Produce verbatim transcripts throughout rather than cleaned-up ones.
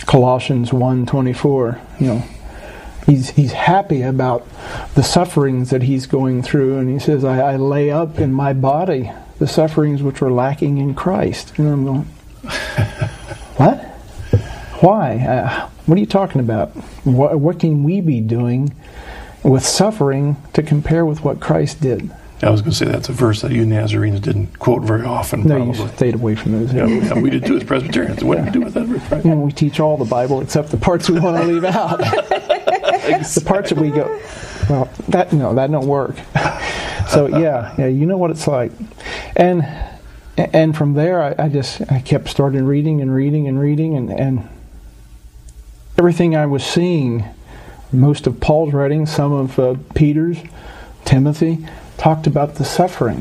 Colossians one twenty-four, you know, he's he's happy about the sufferings that he's going through, and he says, I, I lay up in my body the sufferings which were lacking in Christ. And I'm going, what? Why? Uh, what are you talking about? What, what can we be doing with suffering to compare with what Christ did? I was going to say that's a verse that you Nazarenes didn't quote very often. No, probably. You stayed away from those. Yeah, yeah, we did too as Presbyterians. What do we do with that verse? Right? You know, we teach all the Bible except the parts we want to leave out. The parts that we go, well, that no, that don't work. So yeah, yeah, you know what it's like, and and from there, I, I just I kept starting reading and reading and reading, and and everything I was seeing, most of Paul's writings, some of uh, Peter's, Timothy, talked about the suffering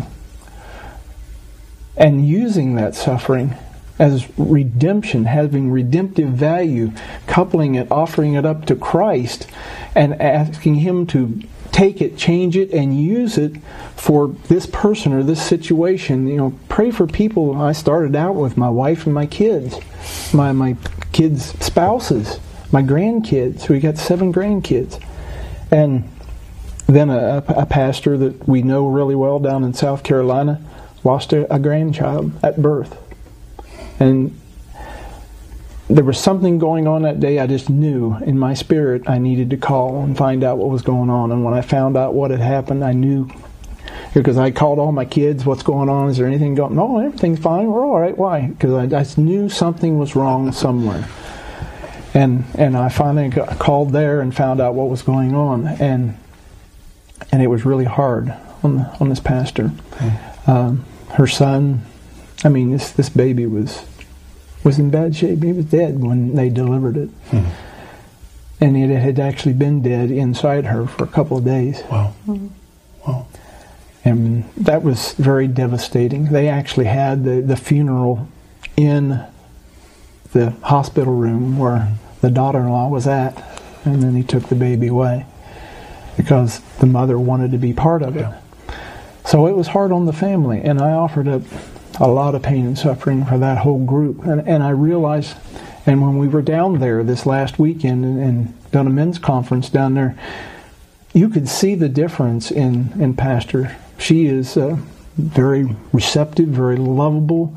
and using that suffering as redemption, having redemptive value, coupling it, offering it up to Christ, and asking Him to take it, change it, and use it for this person or this situation. You know, pray for people. I started out with my wife and my kids, my my kids' spouses, my grandkids. We got seven grandkids, and then a, a pastor that we know really well down in South Carolina lost a, a grandchild at birth. And there was something going on that day. I just knew in my spirit I needed to call and find out what was going on. And when I found out what had happened, I knew, because I called all my kids, what's going on? Is there anything going on? No, everything's fine. We're all right. Why? Because I, I just knew something was wrong somewhere. And and I finally got called there and found out what was going on. And and it was really hard on the, on this pastor. Mm. Um, her son, I mean, this this baby was was in bad shape. He was dead when they delivered it. Mm. And it had actually been dead inside her for a couple of days. Wow. Mm. Wow. And that was very devastating. They actually had the, the funeral in the hospital room where mm. the daughter-in-law was at, and then he took the baby away because the mother wanted to be part of it. Yeah. So it was hard on the family, and I offered up a lot of pain and suffering for that whole group. And, and I realized, and when we were down there this last weekend and, and done a men's conference down there, you could see the difference in, in Pastor. She is uh, very receptive, very lovable,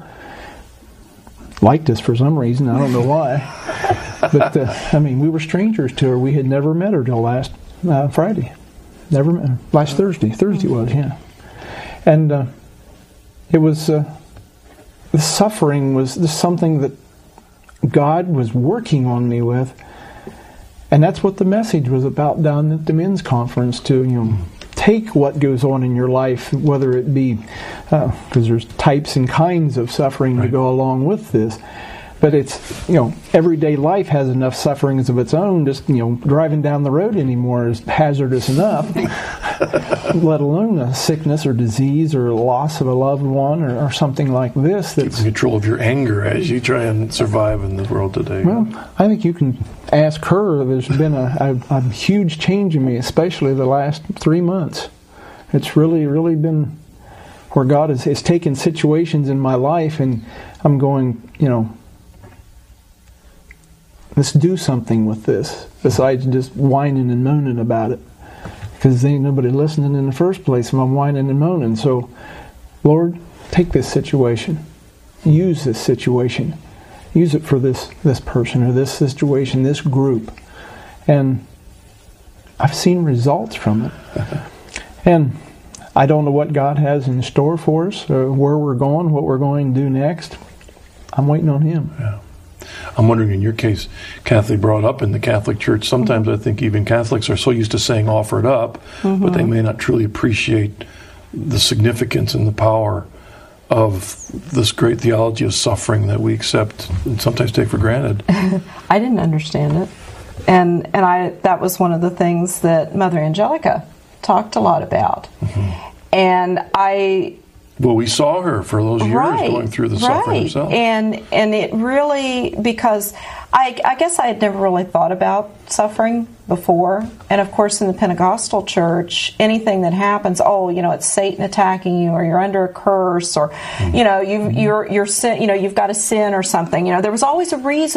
liked us for some reason, I don't know why. But, uh, I mean, we were strangers to her. We had never met her till last uh, Friday. Never met her. Last Thursday. Thursday was, yeah. And uh, it was, uh, the suffering was something that God was working on me with. And that's what the message was about down at the men's conference, to, you know, take what goes on in your life, whether it be, because uh, there's types and kinds of suffering right. to go along with this. But it's, you know, everyday life has enough sufferings of its own. Just, you know, driving down the road anymore is hazardous enough, let alone a sickness or disease or loss of a loved one or, or something like this. That's keeping control of your anger as you try and survive in the world today. Well, I think you can ask her. There's been a, a, a huge change in me, especially the last three months. It's really, really been where God has, has taken situations in my life, and I'm going, you know, let's do something with this besides just whining and moaning about it, because there ain't nobody listening in the first place if I'm whining and moaning. So, Lord, take this situation, use this situation, use it for this this person or this situation, this group, and I've seen results from it. And I don't know what God has in store for us, or where we're going, what we're going to do next. I'm waiting on Him. Yeah. I'm wondering, in your case, Catholic brought up in the Catholic Church, sometimes I think even Catholics are so used to saying offer it up, mm-hmm. but they may not truly appreciate the significance and the power of this great theology of suffering that we accept and sometimes take for granted. I didn't understand it. And and I that was one of the things that Mother Angelica talked a lot about. Mm-hmm. And I... Well, we saw her for those years right, going through the suffering right. herself. And and it really, because I, I guess I had never really thought about suffering before. And of course, in the Pentecostal church, anything that happens, oh, you know, it's Satan attacking you, or you're under a curse, or mm-hmm. you know, you you're you're sin, you know, you've got a sin or something. You know, there was always a reason